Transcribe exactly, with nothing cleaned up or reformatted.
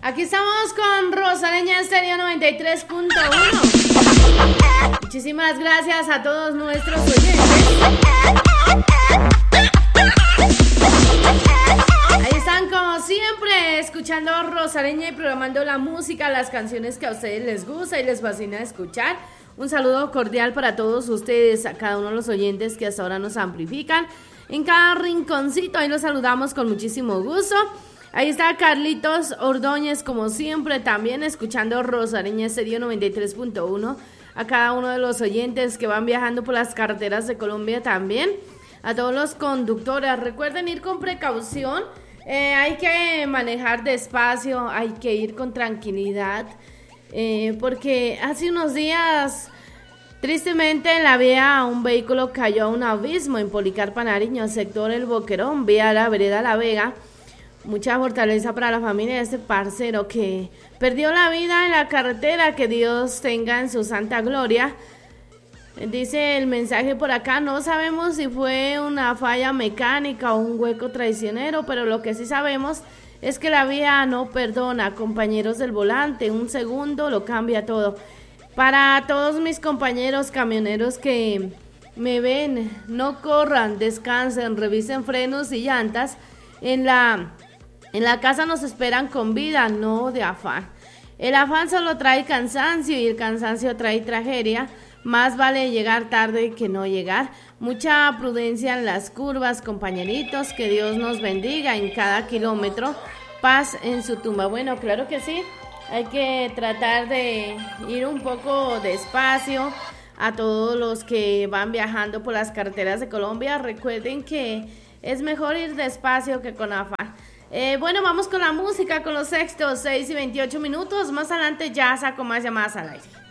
Aquí estamos con Rosaleña Estéreo noventa y tres punto uno. Muchísimas gracias a todos nuestros oyentes. Ahí están como siempre escuchando Rosaleña y programando la música, las canciones que a ustedes les gusta y les fascina escuchar. Un saludo cordial para todos ustedes, a cada uno de los oyentes que hasta ahora nos amplifican en cada rinconcito. Ahí los saludamos con muchísimo gusto. Ahí está Carlitos Ordóñez, como siempre, también escuchando Rosaleña Estéreo noventa y tres punto uno. A cada uno de los oyentes que van viajando por las carreteras de Colombia también. A todos los conductores, recuerden ir con precaución. Eh, hay que manejar despacio, hay que ir con tranquilidad. Eh, porque hace unos días, tristemente, en la vía un vehículo cayó a un abismo en Policarpa Nariño, sector El Boquerón, vía la vereda La Vega. Mucha fortaleza para la familia de este parcero que perdió la vida en la carretera. Que Dios tenga en su santa gloria. Dice el mensaje por acá, no sabemos si fue una falla mecánica o un hueco traicionero, pero lo que sí sabemos es que la vía no perdona, compañeros del volante, un segundo lo cambia todo. Para todos mis compañeros camioneros que me ven, no corran, descansen, revisen frenos y llantas. En la, en la casa nos esperan con vida, no de afán. El afán solo trae cansancio y el cansancio trae tragedia. Más vale llegar tarde que no llegar. Mucha prudencia en las curvas, compañeritos. Que Dios nos bendiga en cada kilómetro. Paz en su tumba. Bueno, claro que sí. Hay que tratar de ir un poco despacio. A todos los que van viajando por las carreteras de Colombia, recuerden que es mejor ir despacio que con afán. Eh, bueno, vamos con la música, con los sextos, seis y veintiocho minutos. Más adelante ya saco más llamadas al aire.